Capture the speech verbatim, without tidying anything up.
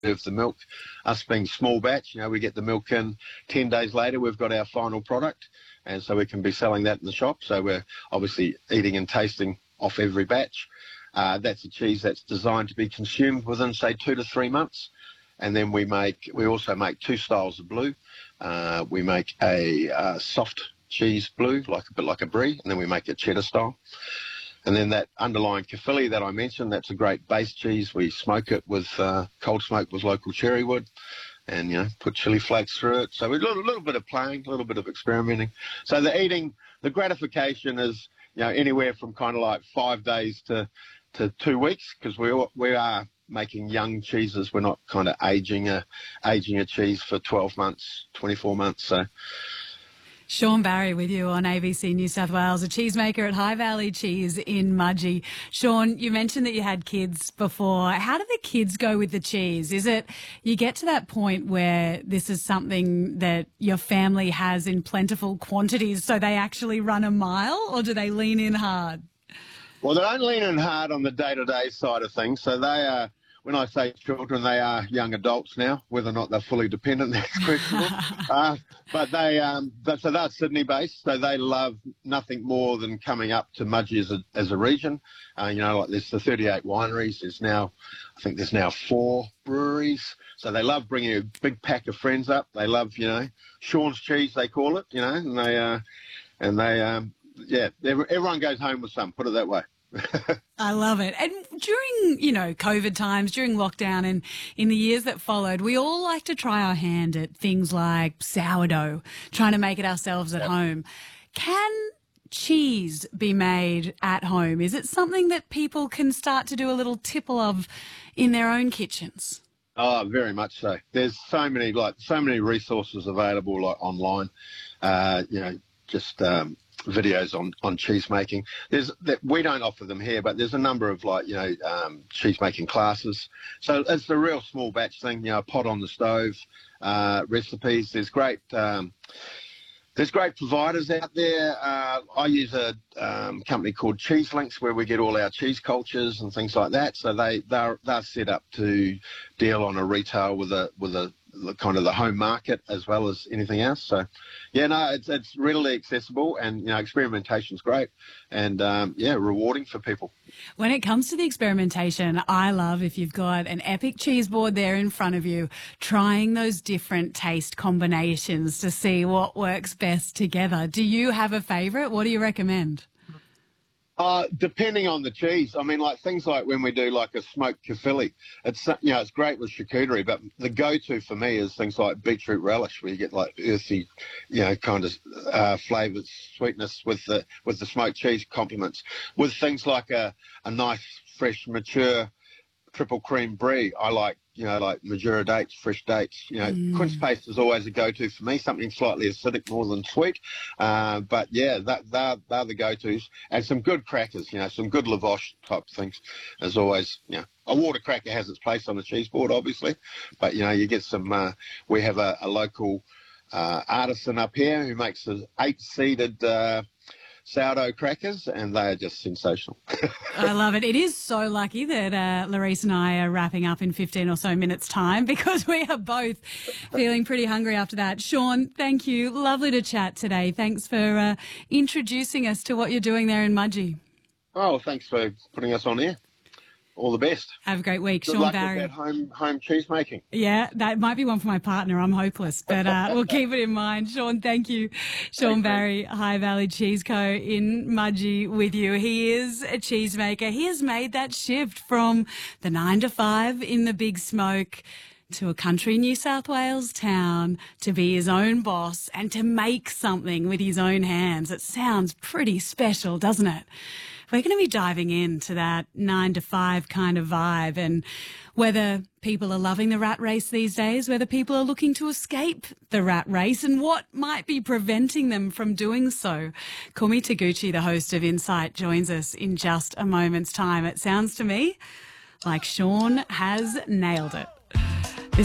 the milk. Us being small batch, you know, we get the milk in ten days later, we've got our final product, and so we can be selling that in the shop. So we're obviously eating and tasting off every batch. Uh, that's a cheese that's designed to be consumed within, say, two to three months. And then we make, we also make two styles of blue. Uh, we make a uh, soft cheese blue, like a bit like a brie, and then we make it cheddar style. And then that underlying Caerphilly that I mentioned, that's a great base cheese. We smoke it with uh, cold smoke with local cherry wood, and, you know, put chili flakes through it. So a little, little bit of playing, a little bit of experimenting. So the eating, the gratification is, you know, anywhere from kind of like five days to, to two weeks, because we, we are making young cheeses. We're not kind of aging a, aging a cheese for twelve months, twenty-four months. So. Shaun Barry with you on A B C New South Wales, a cheesemaker at High Valley Cheese in Mudgee. Shaun, you mentioned that you had kids before. How do the kids go with the cheese? Is it you get to that point where this is something that your family has in plentiful quantities so they actually run a mile, or do they lean in hard? Well, they don't lean in hard on the day-to-day side of things. So they are, when I say children, they are young adults now. Whether or not they're fully dependent, that's questionable. uh, but they, um, but, so they're Sydney-based, so they love nothing more than coming up to Mudgee as a, as a region. Uh, you know, like there's the thirty-eight wineries. There's now, I think there's now four breweries. So they love bringing a big pack of friends up. They love, you know, Shaun's cheese, they call it, you know, and they, uh, and they, um, yeah, everyone goes home with some, put it that way. I love it. And during, you know, COVID times, during lockdown and in the years that followed, we all like to try our hand at things like sourdough, trying to make it ourselves at yep. home. Can cheese be made at home? Is it something that people can start to do a little tipple of in their own kitchens? Oh, very much so. There's so many, like, so many resources available, like online, uh, you know, just, um, videos on, on cheese making. There's that we don't offer them here, but there's a number of like, you know, um, cheese making classes. So it's a real small batch thing, you know, a pot on the stove, uh, recipes. There's great, um, there's great providers out there. Uh, I use a um, company called Cheese Links where we get all our cheese cultures and things like that. So they, they're, they're set up to deal on a retail with a, with a, the kind of the home market as well as anything else. So yeah, no, it's it's readily accessible, and you know, experimentation's great, and um, yeah, rewarding for people. When it comes to the experimentation, I love if you've got an epic cheese board there in front of you, trying those different taste combinations to see what works best together. Do you have a favourite? What do you recommend? Uh, depending on the cheese. I mean, like things like when we do like a smoked Caerphilly, it's, you know, it's great with charcuterie, but the go-to for me is things like beetroot relish, where you get like earthy, you know, kind of uh, flavoured sweetness with the with the smoked cheese complements. With things like a, a nice, fresh, mature triple cream brie, I like, you know, like Majura dates, fresh dates. You know, mm. quince paste is always a go-to for me, something slightly acidic more than sweet. Uh, but, yeah, that, they're, they're the go-tos. And some good crackers, you know, some good lavash type things. As always, you know, a water cracker has its place on the cheese board, obviously. But, you know, you get some, uh, we have a, a local uh, artisan up here who makes an eight-seeded uh, sourdough crackers, and they are just sensational. I love it. It is so lucky that uh, Larisse and I are wrapping up in fifteen or so minutes' time, because we are both feeling pretty hungry after that. Shaun, thank you. Lovely to chat today. Thanks for uh, introducing us to what you're doing there in Mudgee. Oh, thanks for putting us on air. All the best. Have a great week. Good Shaun luck Barry. with that home, home cheese making. Yeah, that might be one for my partner. I'm hopeless, but uh, we'll keep it in mind. Shaun, thank you. Shaun Barry, High Valley Cheese Co. in Mudgee with you. He is a cheesemaker. He has made that shift from the nine to five in the big smoke to a country New South Wales town, to be his own boss and to make something with his own hands. It sounds pretty special, doesn't it? We're going to be diving into that nine to five kind of vibe, and whether people are loving the rat race these days, whether people are looking to escape the rat race, and what might be preventing them from doing so. Kumi Taguchi, the host of Insight, joins us in just a moment's time. It sounds to me like Shaun has nailed it.